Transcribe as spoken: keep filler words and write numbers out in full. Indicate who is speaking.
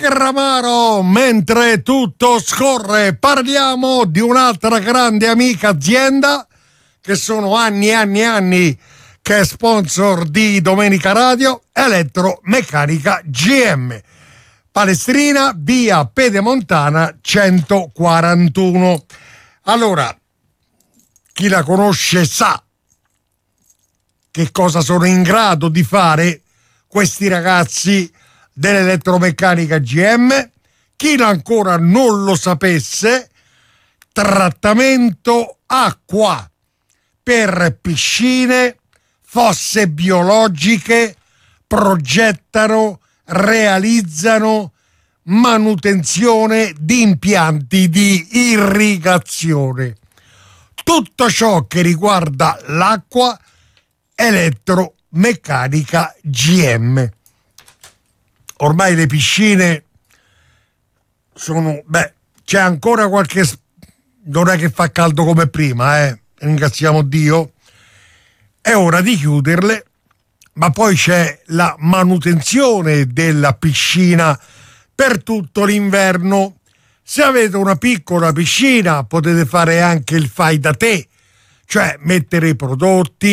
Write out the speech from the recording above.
Speaker 1: Negramaro, mentre tutto scorre, parliamo di un'altra grande amica azienda che sono anni e anni e anni che è sponsor di Domenica Radio, Elettromeccanica G M. Palestrina, via Pedemontana centoquarantuno. Allora, chi la conosce sa che cosa sono in grado di fare questi ragazzi dell'Elettromeccanica G M. Chi ancora non lo sapesse, trattamento acqua per piscine, fosse biologiche, progettano, realizzano manutenzione di impianti di irrigazione. Tutto ciò che riguarda l'acqua, Elettromeccanica G M. Ormai le piscine sono, beh, c'è ancora qualche, non è che fa caldo come prima, eh, ringraziamo Dio, è ora di chiuderle, ma poi c'è la manutenzione della piscina per tutto l'inverno. Se avete una piccola piscina potete fare anche il fai da te, cioè mettere i prodotti,